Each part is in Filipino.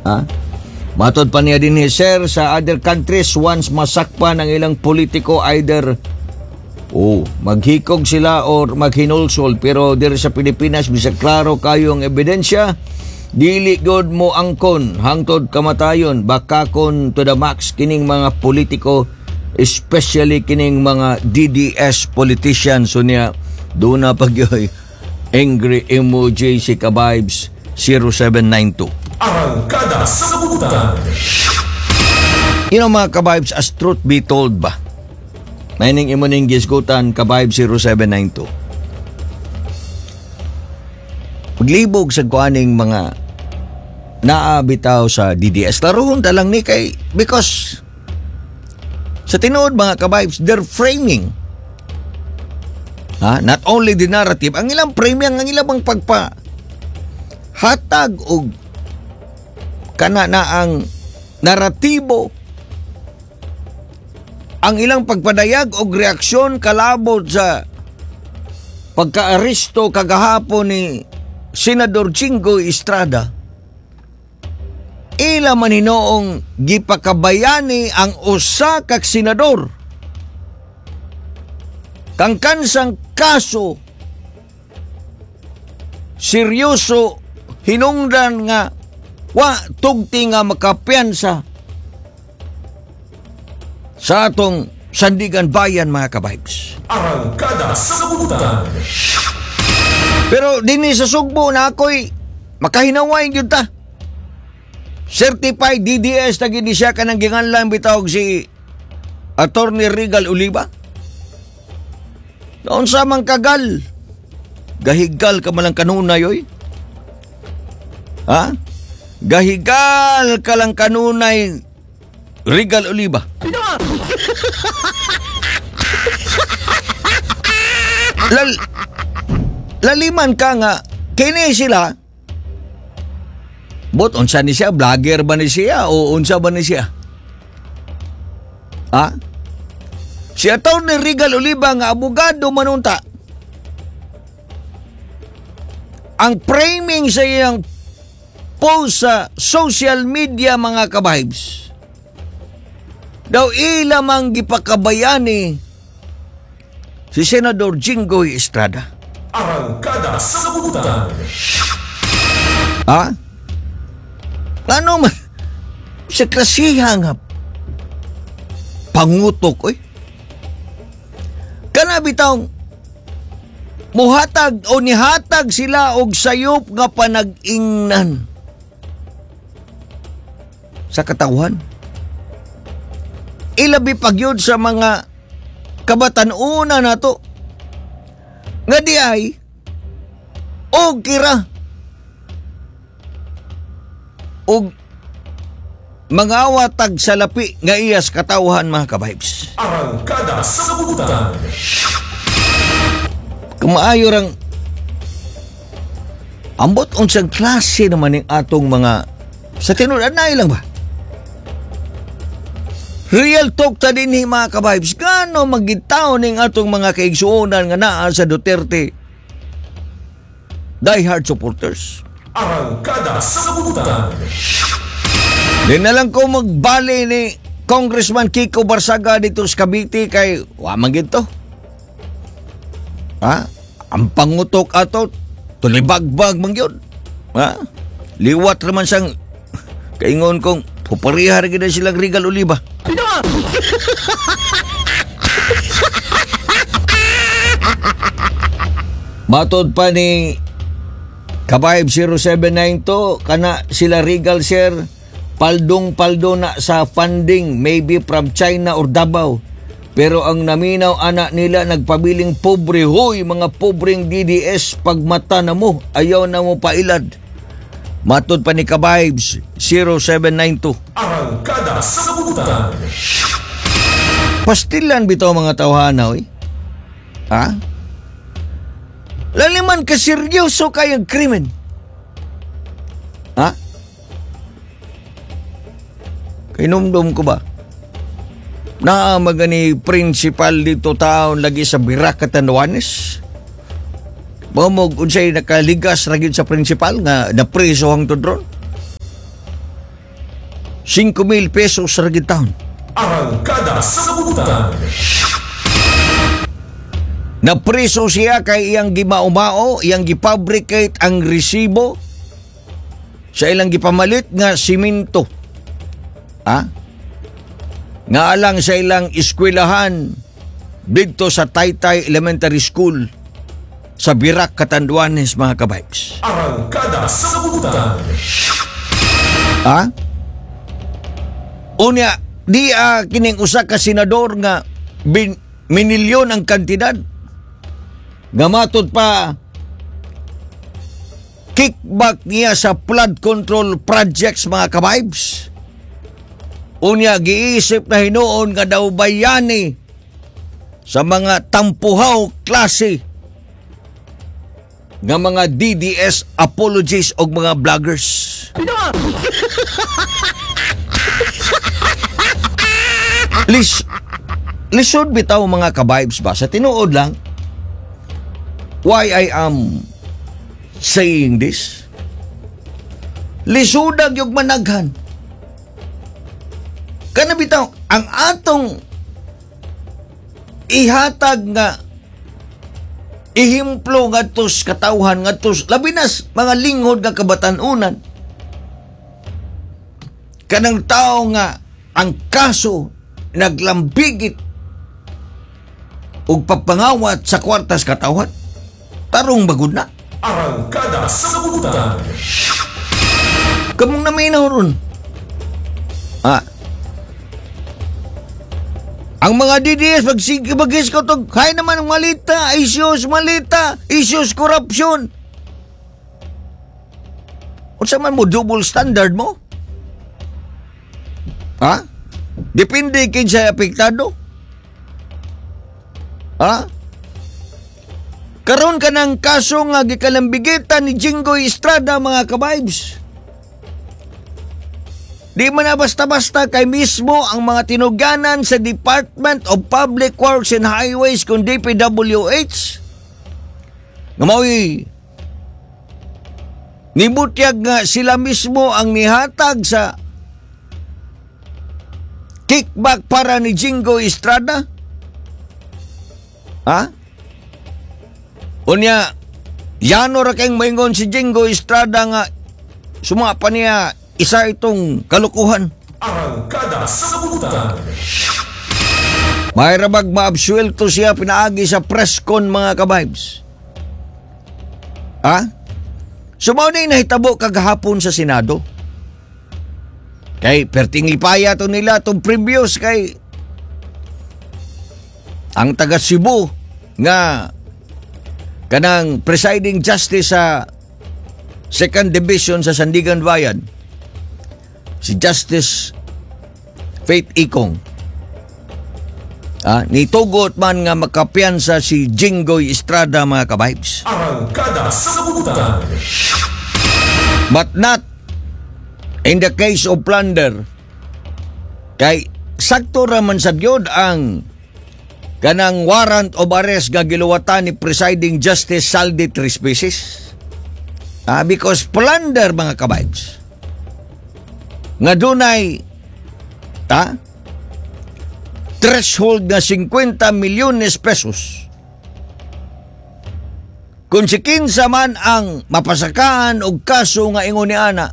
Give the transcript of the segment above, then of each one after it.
Ha? Matod pa niya din sir, sa other countries, once masakpan ang ilang politiko, either maghikog sila or maghinulsol. Pero diri sa Pilipinas, bisa klaro kayo ang ebidensya, dili god mo angkon hangtod kamatayon, bakakon to the max kining mga politiko, especially kining mga DDS politicians. So niya, doon na pagyoy angry emoji si Kabibes 0792. Arangkada sa Kabuutan. Mga Kabibes, as truth be told ba, mayning imo ning gisgutan, Kabibes 0792. Paglibog sa kuaning mga naabitaw sa DDS, laruhon talang ni kay, because sa tinuod mga Kabibes, they're framing. Not only the narrative, ang ilang framing, ang ilang hatag o kana na ang naratibo, ang ilang pagpadayag o reaksyon kalabot sa pagka-aresto kagahapon ni Senador Jinggoy Estrada. Ila man hinoong gipakabayani ang usa ka senador kang kansang kaso seryoso, hinungdan nga wa tugti nga makapiyansa sa atong sandigan bayan mga Kabibes. Arangkada sa Kabuutan. Pero dinhi sa Sugbo na ako'y makahinaway gyud ta. Certified DDS na gini siya kanang ginganlan bitawag si Attorney Regal Oliva. Noon sa mang kagal, gahigal ka malang kanunay oy. Gahigal ka lang kanunay, Regal Oliva. Laliman ka nga, kini sila, unsa ni siya, vlogger ba ni siya, o unsa ba ni siya? Si Atty. Regal Oliva nga abogado manunta, ang framing sa iyang post sa social media mga Kabibes, daw ilamang gipakabayani si Senador Jinggoy Estrada. Arangkada sa Kabuutan. Ano man sa klasiha nga pangutok kana bitaw muhatag o nihatag sila og sayop nga panag-ingnan sa katawhan. Ilabi pagyod sa mga kabatan-una nato nga di ay og kira og mga watag sa lapi nga iyas katawhan mga Kabibes. Arangkada sa Kabuutan. Kumaayo rang ambot unsang klase naman ng atong mga sa tinuod na lang ba? Real talk ta din mga Kabibes, gano magitaw ning atong mga kaigsuonan nga naa sa Duterte diehard supporters. Arangkada sa Kabuutan. Di na lang ko magbali ni Congressman Kiko Barsaga dito sa Cavite kay wamang ginto. Ang pangutok ato tulibagbag man yun. Liwat naman siyang kaingon kong puparihar gina silang Regal Oliva. Matod pa ni Kabibes 0792 kana sila Regal sir paldong-paldo na sa funding maybe from China or Davao. Pero ang naminaw anak nila nagpabiling pobre. Hoy mga pobreng DDS, pagmata na mo, ayaw na mo pailad. Matod pa ni Kabibes 0792. Arangkada sa Kabuutan. Pastilan bitaw mga tawhana laliman ka seryoso kayang krimen. Kinumdum ko ba? Magani principal dito taon lagi sa Birak Catanduanes. Mamog unsay nakaligas ra gyud sa principal nga napreso hangtod ron. 5,000 pesos ra gid taon. Arangkada sa Sabutan. Napreso siya kay iyang gimaumao, iyang gifabricate ang resibo sa ilang gipamalit nga simento. Nga alang sa ilang eskwelahan dito sa Taytay Elementary School sa Birak, Catanduanes, mga kabibes. Arangkada sa Sabutan. Unya, di kining usa ka senador nga minilyon ang kantidad. Gamatod pa kickback niya sa flood control projects, mga kabibes. Unya, giisip na hinuon nga daw bayani sa mga tampuhaw klase nga mga DDS apologies og mga vloggers. Lisod bitaw, mga kabibes ba? Sa tinuod lang, why I am saying this? Lisudag yung managhan. Kana bitaw, ang atong ihatag nga ihimplo ngadtos katawhan ngadtos labinas mga lingkod nga kabatanunan. Kanang tao nga ang kaso naglambigit og pagpangawat sa kwartas katawhan, tarong bagod na. Arangkada sa Sabutan. Kamong naminaw ron. Ang mga DDS magsigibagis ko to, kaya naman ang malita, issues corruption. Unsa man mo double standard mo? Depende kin sa apektado. Karon ka ng kaso nga gikalambigitan ni Jinggoy Estrada, mga kabibes. Di man na basta-basta kay mismo ang mga tinuganan sa Department of Public Works and Highways kung DPWH nga mao'y nibutyag nga sila mismo ang nihatag sa kickback para ni Jinggoy Estrada. Unya, yano ra kayong maingon si Jinggoy Estrada nga sumapa niya isa itong kalukuhan. Arangkada sa Sabutan. May rabag maabsuelto siya pinaagi sa presscon, mga kabibes. Sumaw na nahitabo kagahapon sa Senado. Kay perting lipaya to nila itong previous kay ang taga Cebu nga kanang presiding justice sa 2nd Division sa Sandigan Bayan, si Justice Faith Ikong, nitugot man nga makapiyansa si Jinggoy Estrada, mga kabibes. Arangkada sa Sabutan. But not in the case of plunder. Kay sakto raman sa gyud ang kanang warrant of arrest nga giluwatan ni presiding justice Saldi Trispecies. Because plunder, mga kabibes, nga dunay threshold na 50 milyones pesos. Kung si kinsa man ang mapasakaan og kaso nga ingon ni ana,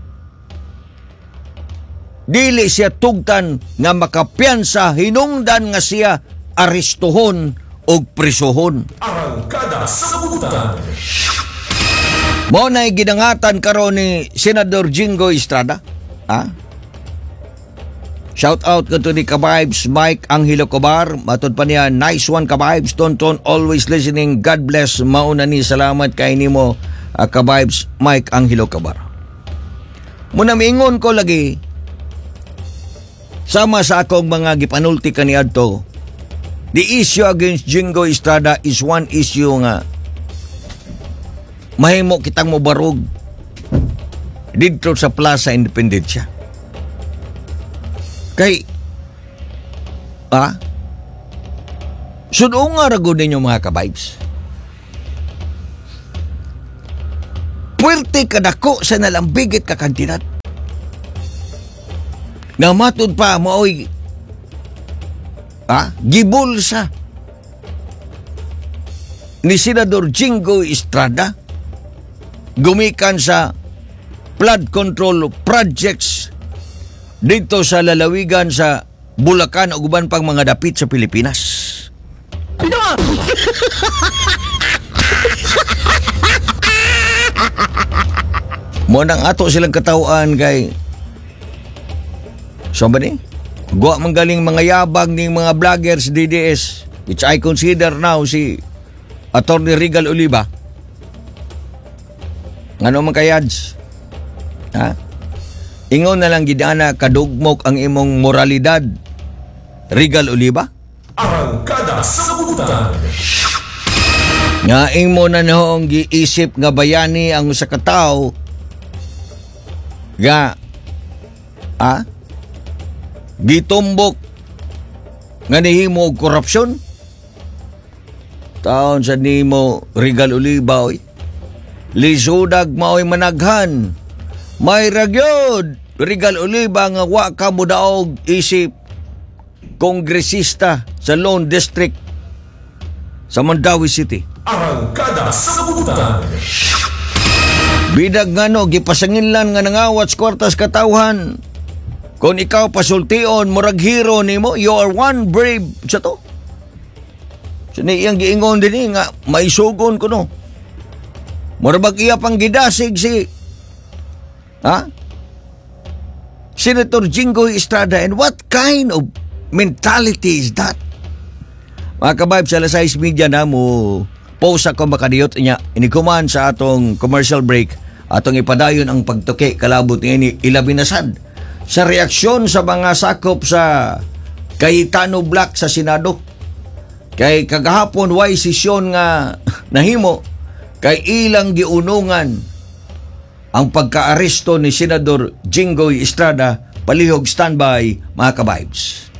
dili siya tugtan nga makapiyansa, hinungdan nga siya arestuhon og prisuhon. Arangkada sa Sabutan. Mo na'y ginangatan karon ni Senador Jinggoy Estrada. Shout out ko to ni kabibes Mike Angelo Cobar. Matod pa niya, nice one kabibes. Tonton, always listening. God bless. Mauna ni salamat kay nimo, kabibes Mike Angelo Cobar. Muna miingon ko lagi, sama sa akong mga gipanulti kaniadto, the issue against Jinggoy Estrada is one issue nga mahimo kitang mobarog dito sa Plaza Independencia. Kay sudong nga rago ninyo, mga kabibes. Puwerte kadako sa nalambigit ka kantidad. nga matud pa maoy gibulsa ni Senador Jingo Estrada gumikan sa flood control projects dito sa lalawigan sa Bulacan ug uban pang mga dapit sa Pilipinas. Mo nang ato silang katawaan kay so ba ni? Guwa man galing mga yabang ning mga vloggers DDS which I consider now si Attorney Regal Oliva. Ano man kayads? Ha? Ingon na lang gidana kadugmok ang imong moralidad. Regal Oliva? Arangkada sa Kabuutan. Nga imo na noong giisip nga bayani ang usa ka tawo nga gitumbok nga nihimo og korupsyon. Taon sa nimo Regal Oliva oy. Lisudag maoy managhan. May ragyod Regal Oliva nga wa ka mudaog isip kongresista sa Lone District sa Mandawi City. Arangkada sa Kabuutan. Bidag nga no, gipasanginlan nga nangawat sa kwartas katawhan. Kung ikaw pasultion, murag hero nimo, you are one brave sa to. So iyang giingon din nga, maisugon ko no. Murabag iya pang gidasig si Senator Jingo Estrada, and what kind of mentality is that? Mga kabayb, sa alas 6 media na mo post ako makadiyot niya inikuman sa atong commercial break atong ipadayon ang pagtuki kalabot ni ilabinasad sa reaksyon sa mga sakop sa Cayetano Black sa Senado. Kay kagahapon way sesyon nga nahimo kay ilang giunungan ang pagkaaresto ni Senador Jingo Estrada. Palihog standby mga kabibes.